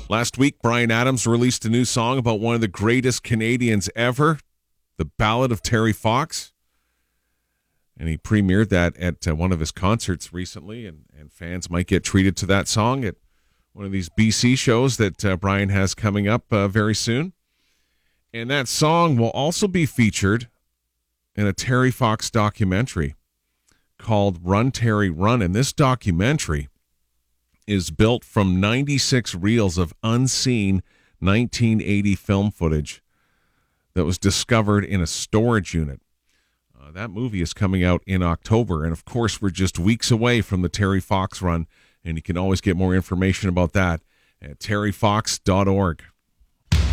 Last week, Bryan Adams released a new song about one of the greatest Canadians ever, The Ballad of Terry Fox. And he premiered that at one of his concerts recently, and fans might get treated to that song at one of these BC shows that Bryan has coming up very soon. And that song will also be featured in a Terry Fox documentary called Run, Terry, Run. And this documentary is built from 96 reels of unseen 1980 film footage that was discovered in a storage unit. That movie is coming out in October, and of course, we're just weeks away from the Terry Fox run, and you can always get more information about that at terryfox.org.